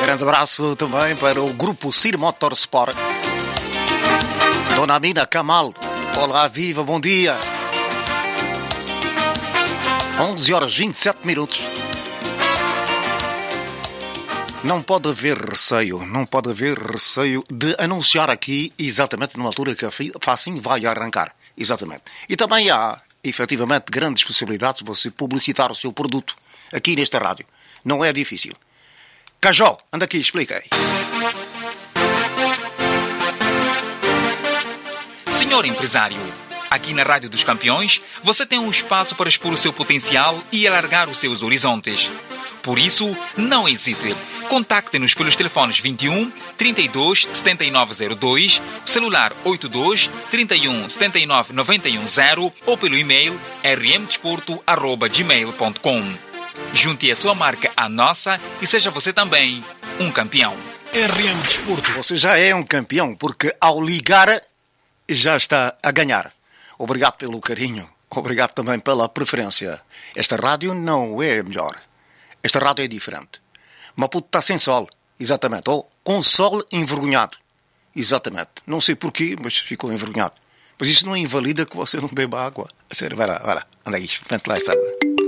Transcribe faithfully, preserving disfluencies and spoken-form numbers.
Grande abraço também para o grupo Cir Motorsport. Dona Amina Kamal. Olá, viva, bom dia. onze horas e vinte e sete minutos. Não pode haver receio, não pode haver receio de anunciar aqui exatamente numa altura que a Facim vai arrancar. Exatamente. E também há, efetivamente, grandes possibilidades de você publicitar o seu produto aqui nesta rádio. Não é difícil. Cajó, anda aqui, explica aí. Senhor empresário, aqui na Rádio dos Campeões, você tem um espaço para expor o seu potencial e alargar os seus horizontes. Por isso, não hesite. Contacte-nos pelos telefones vinte e um, trinta e dois, setenta e nove zero dois, celular oitenta e dois, trinta e um, setenta e nove, noventa e um zero ou pelo e-mail r m desporto arroba gmail ponto com. Junte a sua marca à nossa e seja você também um campeão. R M Desporto. Você já é um campeão, porque ao ligar já está a ganhar. Obrigado pelo carinho. Obrigado também pela preferência. Esta rádio não é melhor. Esta rádio é diferente. Maputo está sem sol. Exatamente. Ou com sol envergonhado. Exatamente. Não sei porquê, mas ficou envergonhado. Mas isso não invalida que você não beba água. A sério, vai lá, vai lá. Anda aí, vente lá esta água.